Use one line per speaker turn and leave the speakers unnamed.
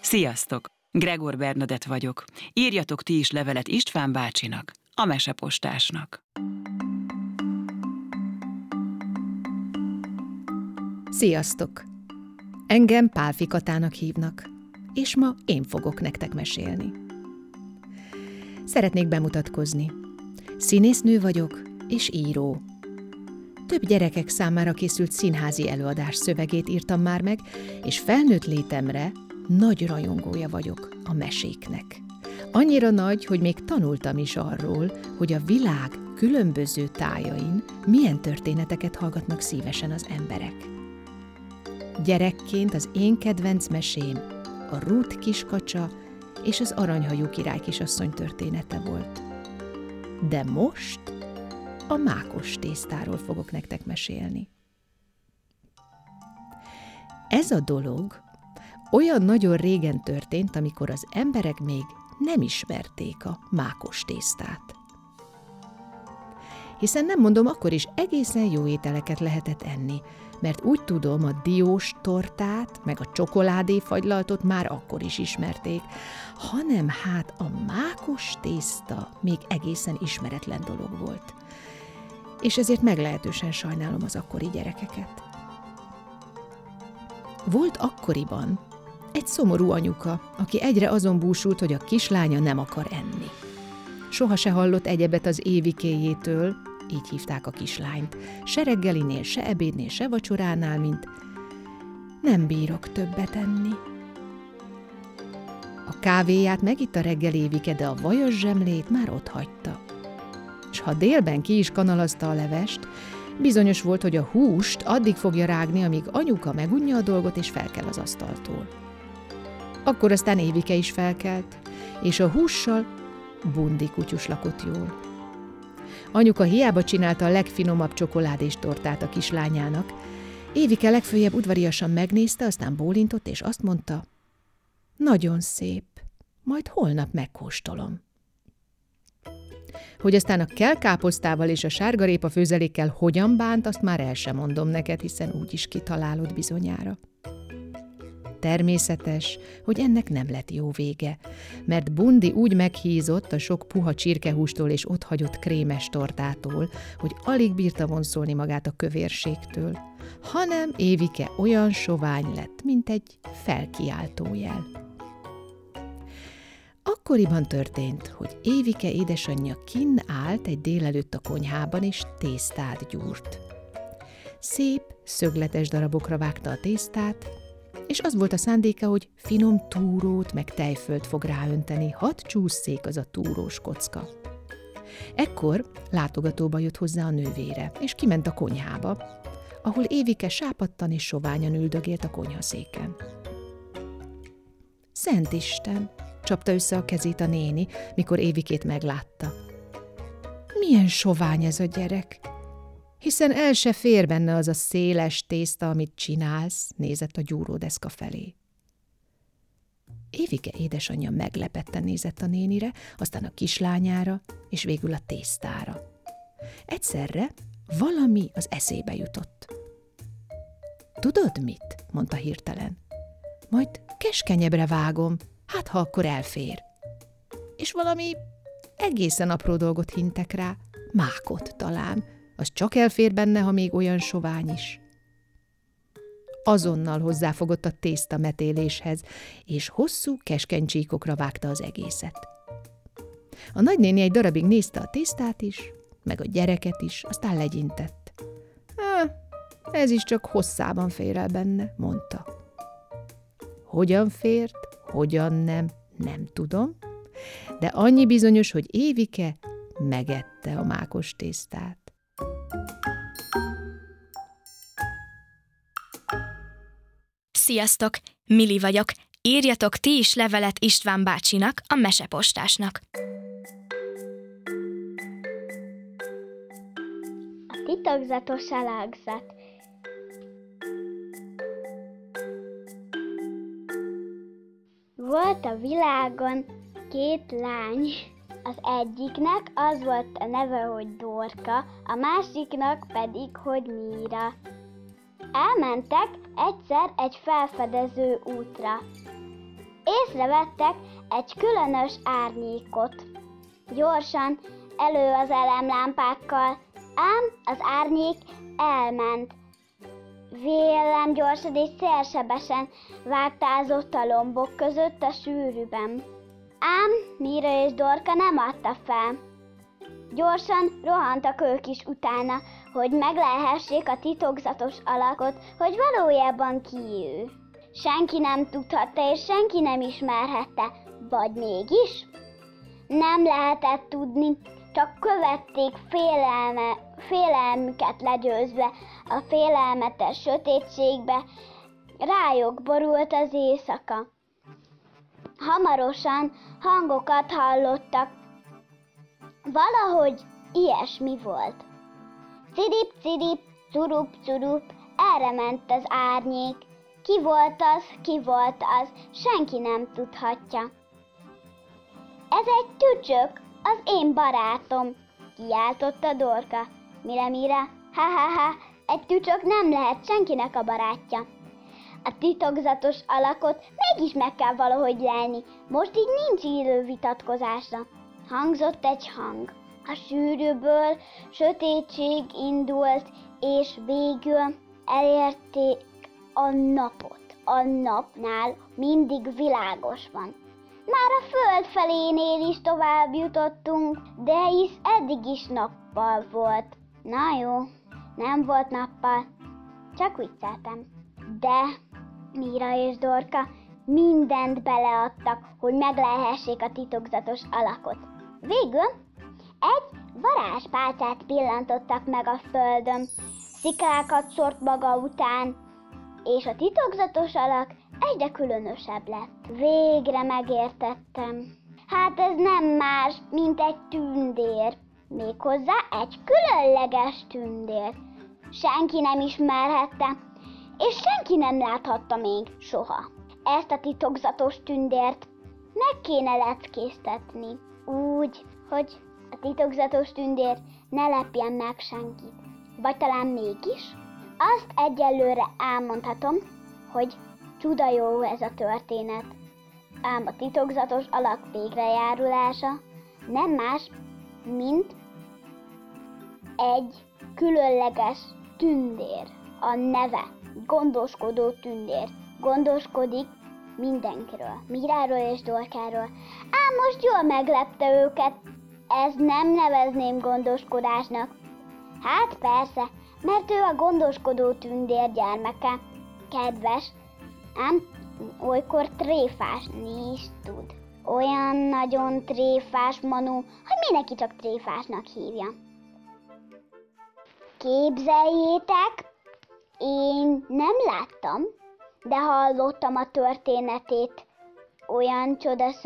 Sziasztok! Gregor Bernadett vagyok. Írjatok ti is levelet István bácsinak, a mesepostásnak.
Sziasztok! Engem Pálfi Katának hívnak, és ma én fogok nektek mesélni. Szeretnék bemutatkozni. Színésznő vagyok, és író. Több gyerekek számára készült színházi előadás szövegét írtam már meg, és felnőtt létemre nagy rajongója vagyok a meséknek. Annyira nagy, hogy még tanultam is arról, hogy a világ különböző tájain milyen történeteket hallgatnak szívesen az emberek. Gyerekként az én kedvenc mesém a Ruth kiskacsa és az aranyhajú király kisasszony története volt. De most a mákos tésztáról fogok nektek mesélni. Ez a dolog olyan nagyon régen történt, amikor az emberek még nem ismerték a mákos tésztát. Hiszen nem mondom, akkor is egészen jó ételeket lehetett enni, mert úgy tudom, a diós tortát, meg a csokoládéfagylaltot már akkor is ismerték, hanem hát a mákos tészta még egészen ismeretlen dolog volt. És ezért meglehetősen sajnálom az akkori gyerekeket. Volt akkoriban egy szomorú anyuka, aki egyre azon búsult, hogy a kislánya nem akar enni. Soha se hallott egyebet az Évikéjétől, így hívták a kislányt, se reggelinél, se ebédnél, se vacsoránál, mint nem bírok többet enni. A kávéját megitta reggel Évike, de a vajas zsemlét már ott hagyta. És ha délben ki is kanalazta a levest, bizonyos volt, hogy a húst addig fogja rágni, amíg anyuka megunja a dolgot és felkel az asztaltól. Akkor aztán Évike is felkelt, és a hússal Bundi kutyus lakott jól. Anyuka hiába csinálta a legfinomabb csokoládés tortát a kislányának. Évike legföljebb udvariasan megnézte, aztán bólintott, és azt mondta, nagyon szép, majd holnap megkóstolom. Hogy aztán a kelkáposztával és a sárgarépa főzelékkel hogyan bánt, azt már el sem mondom neked, hiszen úgyis kitalálod bizonyára. Természetes, hogy ennek nem lett jó vége, mert Bundi úgy meghízott a sok puha csirkehústól és otthagyott krémes tortától, hogy alig bírta vonszolni magát a kövérségtől, hanem Évike olyan sovány lett, mint egy felkiáltójel. Akkoriban történt, hogy Évike édesanyja kinn állt egy délelőtt a konyhában, és tésztát gyúrt. Szép, szögletes darabokra vágta a tésztát, és az volt a szándéka, hogy finom túrót meg tejfölt fog ráönteni, hadd csússzék az a túrós kocka. Ekkor látogatóba jött hozzá a nővére, és kiment a konyhába, ahol Évike sápadtan és soványan üldögélt a konyhaszéken. Szent Isten! Csapta össze a kezét a néni, mikor Évikét meglátta. Milyen sovány ez a gyerek! Hiszen el se fér benne az a széles tészta, amit csinálsz, nézett a gyúródeszka felé. Évike édesanyja meglepetten nézett a nénire, aztán a kislányára, és végül a tésztára. Egyszerre valami az eszébe jutott. Tudod mit? Mondta hirtelen. Majd keskenyebbre vágom, hát ha akkor elfér. És valami egészen apró dolgot hintek rá, mákot talán, az csak elfér benne, ha még olyan sovány is. Azonnal hozzáfogott a tészta metéléshez, és hosszú, keskeny csíkokra vágta az egészet. A nagynéni egy darabig nézte a tésztát is, meg a gyereket is, aztán legyintett. Ez is csak hosszában fér el benne, mondta. Hogyan fért, hogyan nem tudom, de annyi bizonyos, hogy Évike megette a mákos tésztát.
Sziasztok! Mili vagyok. Írjatok ti is levelet István bácsinak, a mesepostásnak.
A titokzatos alakzat. Volt a világon 2 lány. Az egyiknek az volt a neve, hogy Dorka, a másiknak pedig, hogy Míra. Elmentek egyszer egy felfedező útra. Észrevettek egy különös árnyékot. Gyorsan elő az elemlámpákkal, ám az árnyék elment. Villámgyorsan és szélsebesen vágtázott a lombok között a sűrűben. Ám Míra és Dorka nem adta fel. Gyorsan rohantak ők is utána, hogy meglelhessék a titokzatos alakot, hogy valójában ki ő. Senki nem tudhatta és senki nem ismerhette, vagy mégis? Nem lehetett tudni, csak követték félelmüket legyőzve a félelmetes sötétségbe, rájuk borult az éjszaka. Hamarosan hangokat hallottak, valahogy ilyesmi volt. Cirip-cirip, curup-curup, erre ment az árnyék. Ki volt az, senki nem tudhatja. Ez egy tücsök, az én barátom, kiáltotta Dorka. Mire, ha, egy tücsök nem lehet senkinek a barátja. A titokzatos alakot mégis meg kell valahogy lelni, most így nincs idő vitatkozásra. Hangzott egy hang. A sűrűből sötétség indult, és végül elérték a napot. A napnál mindig világos van. Már a föld felénél is tovább jutottunk, de hisz eddig is nappal volt. Na jó, nem volt nappal, csak vicceltem. De Míra és Dorka mindent beleadtak, hogy meglelhessék a titokzatos alakot. Végül egy varázspálcát pillantottak meg a földön, sziklákat szórt maga után, és a titokzatos alak egyre különösebb lett. Végre megértettem. Hát ez nem más, mint egy tündér. Méghozzá egy különleges tündér. Senki nem ismerhette, és senki nem láthatta még soha. Ezt a titokzatos tündért meg kéne leckésztetni. Úgy, hogy a titokzatos tündér ne lepjen meg senkit. Vagy talán mégis? Azt egyelőre elmondhatom, hogy csuda jó ez a történet. Ám a titokzatos alak végrejárulása nem más, mint egy különleges tündér. A neve gondoskodó tündér. Gondoskodik mindenkiről, Míráról és Dorkáról. Ám most jól meglepte őket, ezt nem nevezném gondoskodásnak. Hát persze, mert ő a gondoskodó tündér gyermeke. Kedves, ám olykor tréfásni is tud. Olyan nagyon tréfás Manu, hogy mindenki csak tréfásnak hívja. Képzeljétek, én nem láttam, de hallottam a történetét. Olyan csodaszó